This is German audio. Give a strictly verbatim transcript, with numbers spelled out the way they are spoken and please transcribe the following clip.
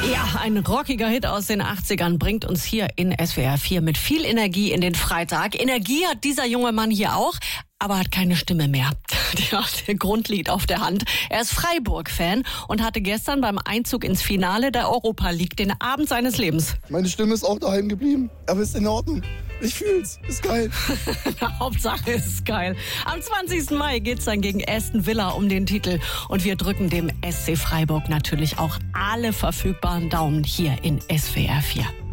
Ja, ein rockiger Hit aus den achtzigern bringt uns hier in S W R vier mit viel Energie in den Freitag. Energie hat dieser junge Mann hier auch, aber hat keine Stimme mehr. Der hat der Grundlied auf der Hand. Er ist Freiburg-Fan und hatte gestern beim Einzug ins Finale der Europa League den Abend seines Lebens. Meine Stimme ist auch daheim geblieben, aber ist in Ordnung. Ich fühl's, ist geil. Hauptsache ist geil. Am zwanzigsten Mai geht's dann gegen Aston Villa um den Titel. Und wir drücken dem S C Freiburg natürlich auch alle verfügbaren Daumen hier in S W R vier.